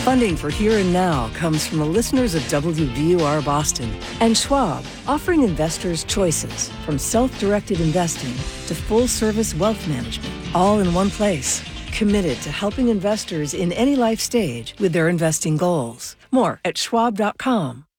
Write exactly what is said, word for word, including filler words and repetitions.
Funding for Here and Now comes from the listeners of W B U R Boston and Schwab, offering investors choices from self-directed investing to full-service wealth management, all in one place. Committed to helping investors in any life stage with their investing goals. More at schwab dot com.